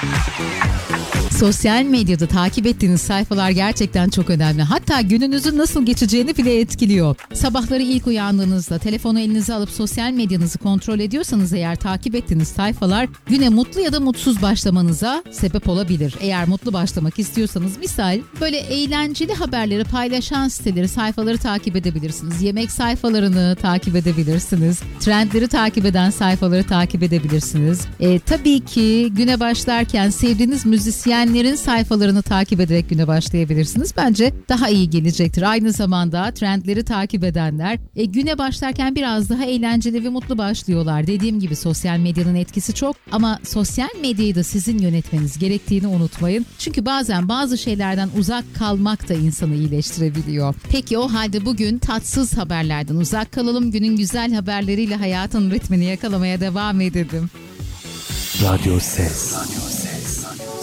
Sosyal medyada takip ettiğiniz sayfalar gerçekten çok önemli. Hatta gününüzün nasıl geçeceğini bile etkiliyor. Sabahları ilk uyandığınızda telefonu elinize alıp sosyal medyanızı kontrol ediyorsanız eğer takip ettiğiniz sayfalar güne mutlu ya da mutsuz başlamanıza sebep olabilir. Eğer mutlu başlamak istiyorsanız misal böyle eğlenceli haberleri paylaşan siteleri, sayfaları takip edebilirsiniz. Yemek sayfalarını takip edebilirsiniz. Trendleri takip eden sayfaları takip edebilirsiniz. Tabii ki güne başlarken sevdiğiniz müzisyenlerin sayfalarını takip ederek güne başlayabilirsiniz. Bence daha iyi gelecektir. Aynı zamanda trendleri takip edenler güne başlarken biraz daha eğlenceli ve mutlu başlıyorlar. Dediğim gibi sosyal medyanın etkisi çok ama sosyal medyayı da sizin yönetmeniz gerektiğini unutmayın. Çünkü bazen bazı şeylerden uzak kalmak da insanı iyileştirebiliyor. Peki o halde bugün tatsız haberlerden uzak kalalım. Günün güzel haberleriyle hayatın ritmini yakalamaya devam edelim. Radyo Ses.